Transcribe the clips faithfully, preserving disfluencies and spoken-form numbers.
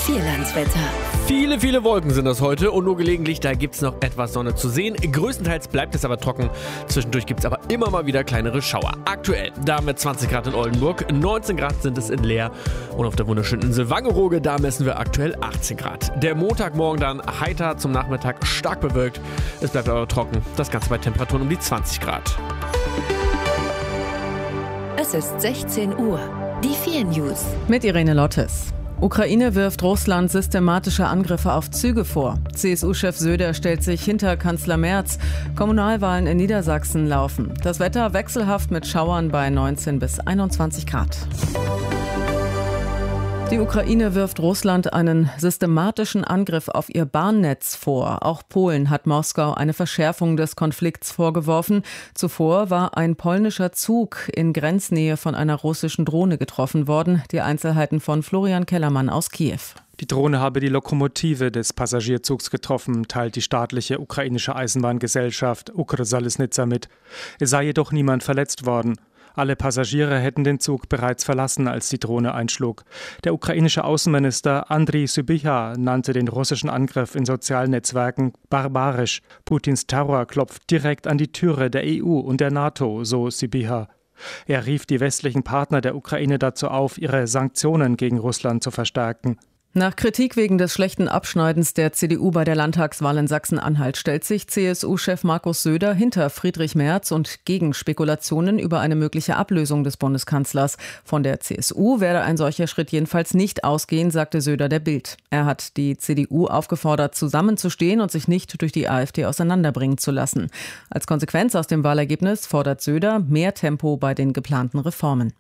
Vierlandswetter. Viele, viele Wolken sind das heute und nur gelegentlich, da gibt es noch etwas Sonne zu sehen. Größtenteils bleibt es aber trocken. Zwischendurch gibt es aber immer mal wieder kleinere Schauer. Aktuell, da haben wir zwanzig Grad in Oldenburg, neunzehn Grad sind es in Leer und auf der wunderschönen Insel Wangerooge, da messen wir aktuell achtzehn Grad. Der Montagmorgen dann heiter, zum Nachmittag stark bewölkt. Es bleibt aber trocken, das Ganze bei Temperaturen um die zwanzig Grad. Es ist sechzehn Uhr. Die vier News. Mit Irene Lottes. Ukraine wirft Russland systematische Angriffe auf Züge vor. C S U-Chef Söder stellt sich hinter Kanzler Merz. Kommunalwahlen in Niedersachsen laufen. Das Wetter wechselhaft mit Schauern bei neunzehn bis einundzwanzig Grad. Die Ukraine wirft Russland einen systematischen Angriff auf ihr Bahnnetz vor. Auch Polen hat Moskau eine Verschärfung des Konflikts vorgeworfen. Zuvor war ein polnischer Zug in Grenznähe von einer russischen Drohne getroffen worden. Die Einzelheiten von Florian Kellermann aus Kiew. Die Drohne habe die Lokomotive des Passagierzugs getroffen, teilt die staatliche ukrainische Eisenbahngesellschaft Ukrsalisnitsa mit. Es sei jedoch niemand verletzt worden. Alle Passagiere hätten den Zug bereits verlassen, als die Drohne einschlug. Der ukrainische Außenminister Andriy Sybiha nannte den russischen Angriff in sozialen Netzwerken barbarisch. Putins Terror klopft direkt an die Türe der E U und der NATO, so Sybiha. Er rief die westlichen Partner der Ukraine dazu auf, ihre Sanktionen gegen Russland zu verstärken. Nach Kritik wegen des schlechten Abschneidens der C D U bei der Landtagswahl in Sachsen-Anhalt stellt sich C S U-Chef Markus Söder hinter Friedrich Merz und gegen Spekulationen über eine mögliche Ablösung des Bundeskanzlers. Von der C S U werde ein solcher Schritt jedenfalls nicht ausgehen, sagte Söder der Bild. Er hat die C D U aufgefordert, zusammenzustehen und sich nicht durch die AfD auseinanderbringen zu lassen. Als Konsequenz aus dem Wahlergebnis fordert Söder mehr Tempo bei den geplanten Reformen.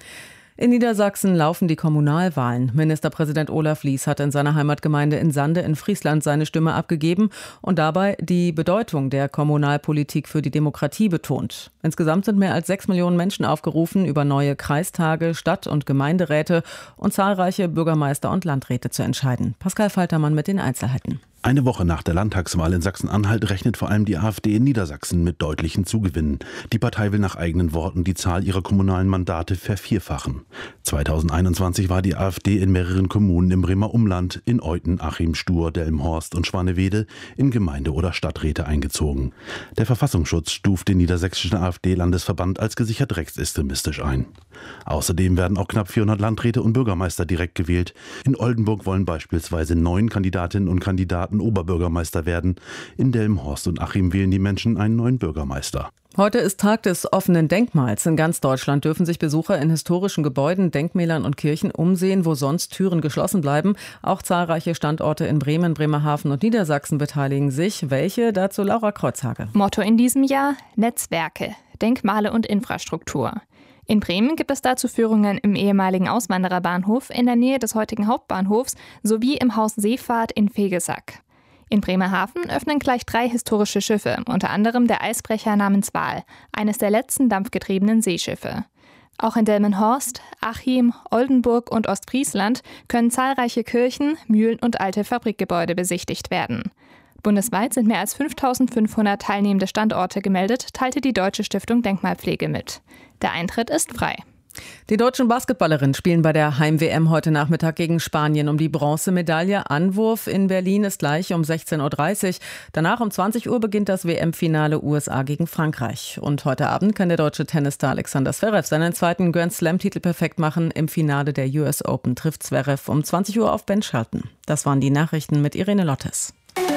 In Niedersachsen laufen die Kommunalwahlen. Ministerpräsident Olaf Lies hat in seiner Heimatgemeinde in Sande in Friesland seine Stimme abgegeben und dabei die Bedeutung der Kommunalpolitik für die Demokratie betont. Insgesamt sind mehr als sechs Millionen Menschen aufgerufen, über neue Kreistage, Stadt- und Gemeinderäte und zahlreiche Bürgermeister und Landräte zu entscheiden. Pascal Faltermann mit den Einzelheiten. Eine Woche nach der Landtagswahl in Sachsen-Anhalt rechnet vor allem die AfD in Niedersachsen mit deutlichen Zugewinnen. Die Partei will nach eigenen Worten die Zahl ihrer kommunalen Mandate vervierfachen. zweitausendeinundzwanzig war die AfD in mehreren Kommunen im Bremer Umland, in Euthen, Achim, Stur, Delmenhorst und Schwanewede in Gemeinde- oder Stadträte eingezogen. Der Verfassungsschutz stuft den niedersächsischen AfD-Landesverband als gesichert rechtsextremistisch ein. Außerdem werden auch knapp vierhundert Landräte und Bürgermeister direkt gewählt. In Oldenburg wollen beispielsweise neun Kandidatinnen und Kandidaten Oberbürgermeister werden. In Delmenhorst und Achim wählen die Menschen einen neuen Bürgermeister. Heute ist Tag des offenen Denkmals. In ganz Deutschland dürfen sich Besucher in historischen Gebäuden, Denkmälern und Kirchen umsehen, wo sonst Türen geschlossen bleiben. Auch zahlreiche Standorte in Bremen, Bremerhaven und Niedersachsen beteiligen sich. Welche? Dazu Laura Kreuzhage. Motto in diesem Jahr: Netzwerke, Denkmale und Infrastruktur. In Bremen gibt es dazu Führungen im ehemaligen Auswandererbahnhof in der Nähe des heutigen Hauptbahnhofs sowie im Haus Seefahrt in Vegesack. In Bremerhaven öffnen gleich drei historische Schiffe, unter anderem der Eisbrecher namens Wal, eines der letzten dampfgetriebenen Seeschiffe. Auch in Delmenhorst, Achim, Oldenburg und Ostfriesland können zahlreiche Kirchen, Mühlen und alte Fabrikgebäude besichtigt werden. Bundesweit sind mehr als fünftausendfünfhundert teilnehmende Standorte gemeldet, teilte die Deutsche Stiftung Denkmalpflege mit. Der Eintritt ist frei. Die deutschen Basketballerinnen spielen bei der Heim-W M heute Nachmittag gegen Spanien um die Bronzemedaille. Anwurf in Berlin ist gleich um sechzehn Uhr dreißig. Danach um zwanzig Uhr beginnt das W M-Finale U S A gegen Frankreich. Und heute Abend kann der deutsche Tennisstar Alexander Zverev seinen zweiten Grand Slam-Titel perfekt machen. Im Finale der U S Open trifft Zverev um zwanzig Uhr auf Ben Shelton. Das waren die Nachrichten mit Irene Lottes.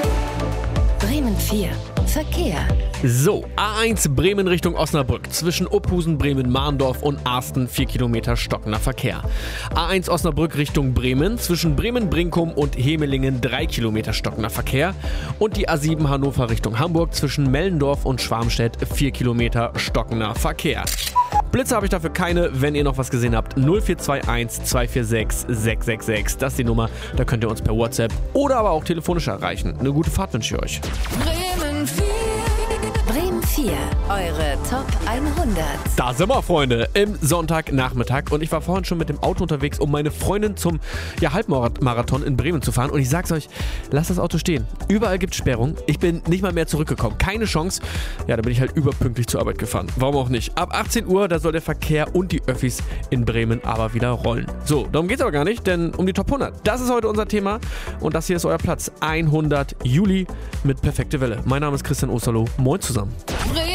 Bremen vier. Verkehr. So, A eins Bremen Richtung Osnabrück. Zwischen Ophusen, Bremen, Mahndorf und Arsten vier Kilometer stockender Verkehr. A eins Osnabrück Richtung Bremen. Zwischen Bremen, Brinkum und Hemelingen drei Kilometer stockender Verkehr. Und die A sieben Hannover Richtung Hamburg. Zwischen Mellendorf und Schwarmstedt vier Kilometer stockender Verkehr. Blitze habe ich dafür keine. Wenn ihr noch was gesehen habt, null vier zwei eins zwei vier sechs sechs sechs sechs. Das ist die Nummer. Da könnt ihr uns per WhatsApp oder aber auch telefonisch erreichen. Eine gute Fahrt wünsche ich euch. Bremen vier. Bremen vier. vier, eure Top hundert. Da sind wir, Freunde, im Sonntagnachmittag. Und ich war vorhin schon mit dem Auto unterwegs, um meine Freundin zum ja, Halbmarathon in Bremen zu fahren. Und ich sag's euch, lasst das Auto stehen. Überall gibt's Sperrung. Ich bin nicht mal mehr zurückgekommen. Keine Chance. Ja, da bin ich halt überpünktlich zur Arbeit gefahren. Warum auch nicht? Ab achtzehn Uhr, da soll der Verkehr und die Öffis in Bremen aber wieder rollen. So, darum geht's aber gar nicht, denn um die Top hundert. Das ist heute unser Thema. Und das hier ist euer Platz hundert Juli mit Perfekte Welle. Mein Name ist Christian Osterloh. Moin zusammen.